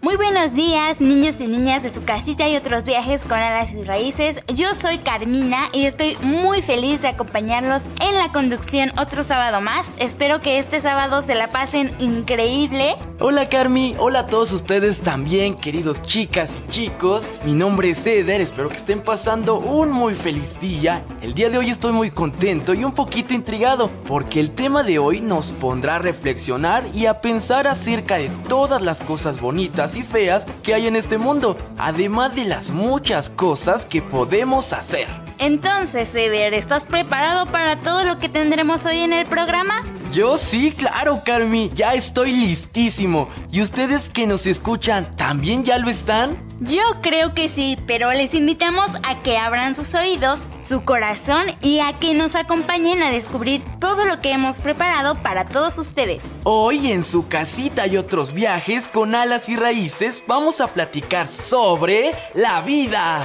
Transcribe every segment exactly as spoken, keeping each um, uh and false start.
Muy buenos días, niños y niñas de su casita y otros viajes con alas y raíces. Yo soy Carmina y estoy muy feliz de acompañarlos en la conducción otro sábado más. Espero que este sábado se la pasen increíble. Hola Carmi, hola a todos ustedes también, queridos chicas y chicos. Mi nombre es Eder, espero que estén pasando un muy feliz día. El día de hoy estoy muy contento y un poquito intrigado, porque el tema de hoy nos pondrá a reflexionar y a pensar acerca de todas las cosas bonitas y feas que hay en este mundo, además de las muchas cosas que podemos hacer. Entonces, Eder, ¿estás preparado para todo lo que tendremos hoy en el programa? Yo sí, claro, Carmi, ya estoy listísimo. ¿Y ustedes que nos escuchan, también ya lo están? Yo creo que sí, pero les invitamos a que abran sus oídos, su corazón y a que nos acompañen a descubrir todo lo que hemos preparado para todos ustedes. Hoy en su casita y otros viajes con alas y raíces vamos a platicar sobre la vida.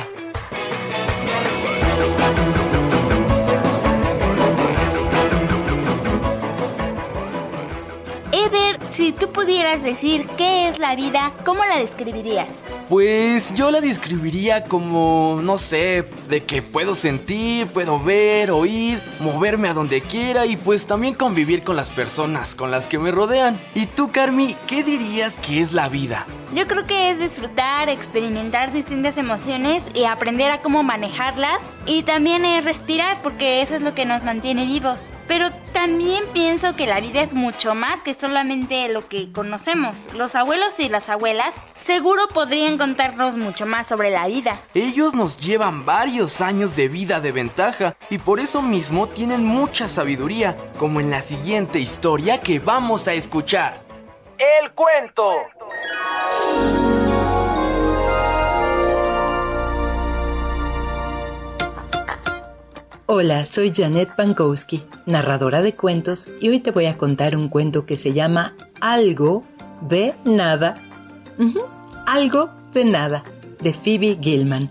Eder, si tú pudieras decir qué es la vida, ¿cómo la describirías? Pues yo la describiría como, no sé, de que puedo sentir, puedo ver, oír, moverme a donde quiera y pues también convivir con las personas con las que me rodean. ¿Y tú, Carmi, qué dirías que es la vida? Yo creo que es disfrutar, experimentar distintas emociones y aprender a cómo manejarlas, y también es respirar, porque eso es lo que nos mantiene vivos. Pero también pienso que la vida es mucho más que solamente lo que conocemos. Los abuelos y las abuelas seguro podrían contarnos mucho más sobre la vida. Ellos nos llevan varios años de vida de ventaja y por eso mismo tienen mucha sabiduría, como en la siguiente historia que vamos a escuchar. ¡El cuento! Hola, soy Janet Pankowski, narradora de cuentos, y hoy te voy a contar un cuento que se llama Algo de Nada. Uh-huh. Algo de Nada, de Phoebe Gilman.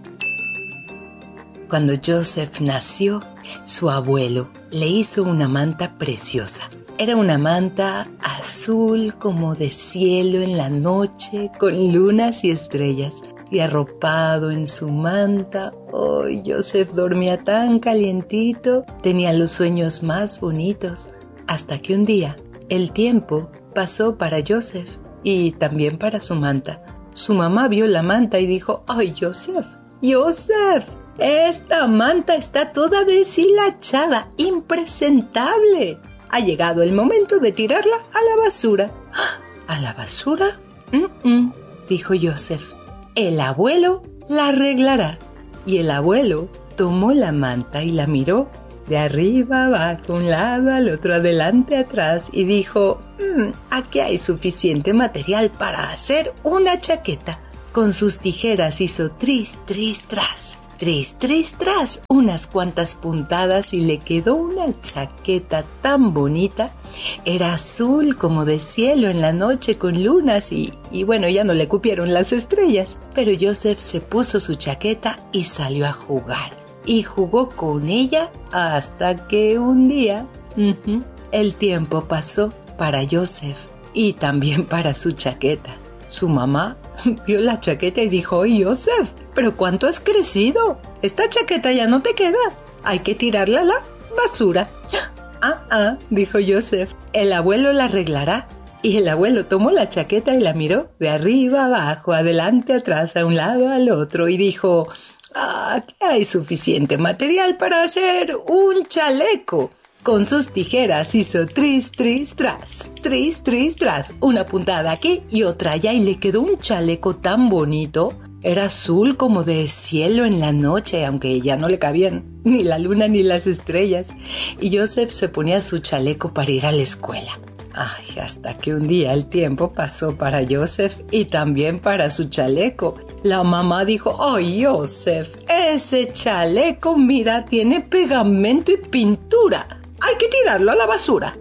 Cuando Joseph nació, su abuelo le hizo una manta preciosa. Era una manta azul como de cielo en la noche, con lunas y estrellas. Y arropado en su manta, oh, Joseph dormía tan calientito, tenía los sueños más bonitos, hasta que un día el tiempo pasó para Joseph y también para su manta. Su mamá vio la manta y dijo: ¡ay, Joseph! ¡Joseph! Esta manta está toda deshilachada, impresentable. Ha llegado el momento de tirarla a la basura. ¿A la basura? Mm-mm, dijo Joseph. El abuelo la arreglará. Y el abuelo tomó la manta y la miró de arriba abajo, un lado al otro, adelante atrás, y dijo: mmm, aquí hay suficiente material para hacer una chaqueta. Con sus tijeras hizo tris, tris, tras, tris, tris, tras, unas cuantas puntadas y le quedó una chaqueta tan bonita. Era azul como de cielo en la noche con lunas y, y bueno, ya no le cupieron las estrellas. Pero Joseph se puso su chaqueta y salió a jugar. Y jugó con ella hasta que un día uh-huh, el tiempo pasó para Joseph y también para su chaqueta. Su mamá vio la chaqueta y dijo: ¡ay, Joseph! ¿Pero cuánto has crecido? Esta chaqueta ya no te queda. Hay que tirarla a la basura. Ah, ah, dijo Joseph, el abuelo la arreglará. Y el abuelo tomó la chaqueta y la miró de arriba abajo, adelante atrás, a un lado al otro, y dijo: ah, aquí hay suficiente material para hacer un chaleco. Con sus tijeras hizo tris, tris, tras, tris, tris, tras, una puntada aquí y otra allá, y le quedó un chaleco tan bonito. Era azul como de cielo en la noche, aunque ya no le cabían ni la luna ni las estrellas. Y Joseph se ponía su chaleco para ir a la escuela. Ay, hasta que un día el tiempo pasó para Joseph y también para su chaleco. La mamá dijo: ¡ay, Joseph! Ese chaleco, mira, tiene pegamento y pintura. Hay que tirarlo a la basura.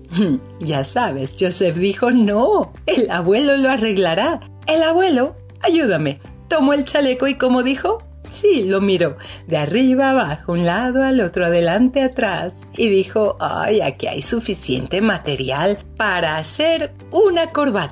Ya sabes, Joseph dijo: no, el abuelo lo arreglará. El abuelo, ayúdame. Tomó el chaleco y, ¿cómo dijo? Sí, lo miró de arriba abajo, un lado al otro, adelante atrás, y dijo: ay, aquí hay suficiente material para hacer una corbata.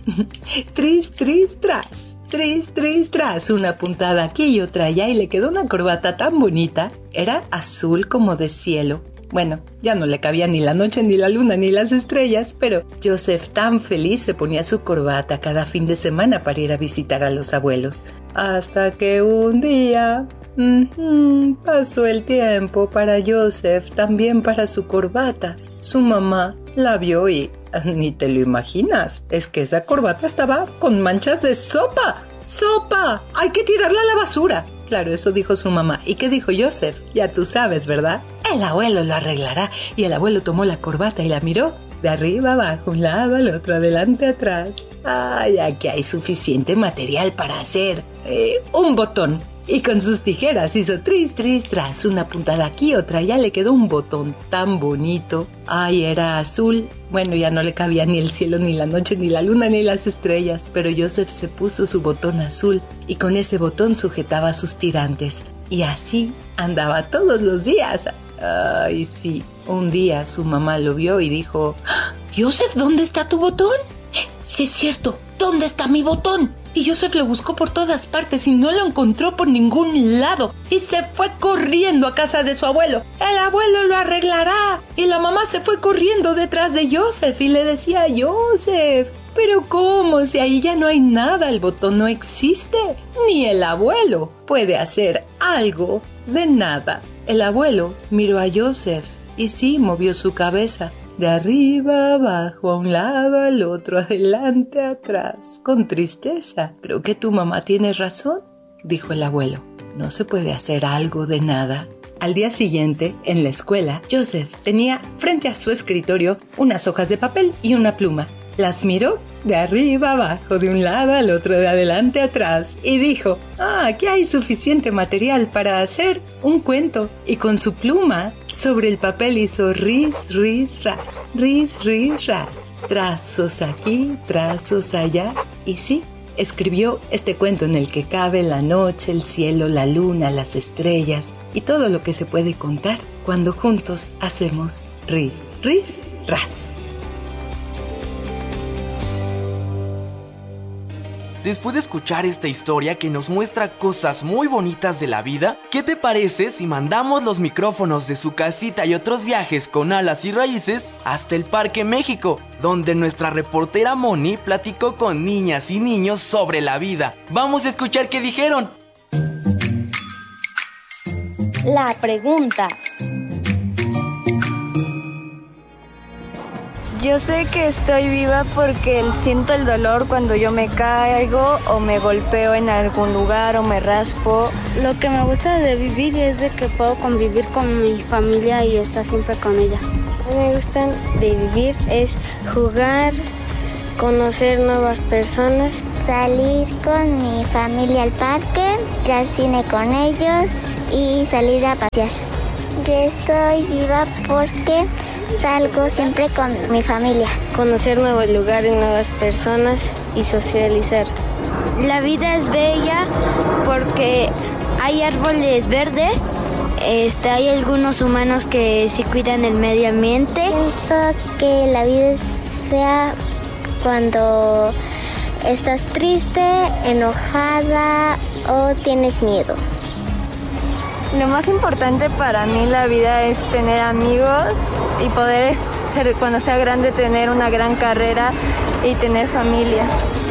Tris, tris, tras. Tris, tris, tras. Una puntada aquí y otra allá y le quedó una corbata tan bonita. Era azul como de cielo. Bueno, ya no le cabía ni la noche, ni la luna, ni las estrellas, pero Joseph, tan feliz, se ponía su corbata cada fin de semana para ir a visitar a los abuelos. Hasta que un día... Uh-huh, pasó el tiempo para Joseph, también para su corbata. Su mamá la vio y... ni te lo imaginas, es que esa corbata estaba con manchas de sopa. ¡Sopa! ¡Hay que tirarla a la basura! Claro, eso dijo su mamá. ¿Y qué dijo Joseph? Ya tú sabes, ¿verdad? El abuelo lo arreglará. Y el abuelo tomó la corbata y la miró. De arriba abajo, un lado, al otro, adelante, atrás. Ay, aquí hay suficiente material para hacer eh, un botón. Y con sus tijeras hizo tris, tris, tras, una puntada aquí, otra allá, le quedó un botón tan bonito. Ay, era azul. Bueno, ya no le cabía ni el cielo, ni la noche, ni la luna, ni las estrellas, pero Joseph se puso su botón azul y con ese botón sujetaba sus tirantes. Y así andaba todos los días. Ay, sí. Un día su mamá lo vio y dijo: «Joseph, ¿dónde está tu botón?» «Sí, es cierto. ¿Dónde está mi botón?» Y Joseph lo buscó por todas partes y no lo encontró por ningún lado. Y se fue corriendo a casa de su abuelo. «El abuelo lo arreglará». Y la mamá se fue corriendo detrás de Joseph y le decía: «Joseph, ¿pero cómo? Si ahí ya no hay nada, el botón no existe. Ni el abuelo puede hacer algo de nada». El abuelo miró a Joseph y sí, movió su cabeza. De arriba abajo, a un lado, al otro, adelante, atrás, con tristeza. «Creo que tu mamá tiene razón», dijo el abuelo. «No se puede hacer algo de nada». Al día siguiente, en la escuela, Joseph tenía frente a su escritorio unas hojas de papel y una pluma. Las miró de arriba abajo, de un lado al otro, de adelante atrás, y dijo: «Ah, aquí hay suficiente material para hacer un cuento». Y con su pluma sobre el papel hizo ris, ris, ras, ris, ris, ras, trazos aquí, trazos allá, y sí, escribió este cuento en el que cabe la noche, el cielo, la luna, las estrellas y todo lo que se puede contar cuando juntos hacemos ris, ris, ras. Después de escuchar esta historia que nos muestra cosas muy bonitas de la vida, ¿qué te parece si mandamos los micrófonos de su casita y otros viajes con alas y raíces hasta el Parque México, donde nuestra reportera Moni platicó con niñas y niños sobre la vida? Vamos a escuchar qué dijeron. La pregunta. Yo sé que estoy viva porque siento el dolor cuando yo me caigo o me golpeo en algún lugar o me raspo. Lo que me gusta de vivir es de que puedo convivir con mi familia y estar siempre con ella. Lo que me gusta de vivir es jugar, conocer nuevas personas, salir con mi familia al parque, ir al cine con ellos y salir a pasear. Yo estoy viva porque salgo siempre con mi familia. Conocer nuevos lugares, nuevas personas y socializar. La vida es bella porque hay árboles verdes, este, hay algunos humanos que sí cuidan el medio ambiente. Pienso que la vida es fea cuando estás triste, enojada o tienes miedo. Lo más importante para mí en la vida es tener amigos y poder ser, cuando sea grande, tener una gran carrera y tener familia.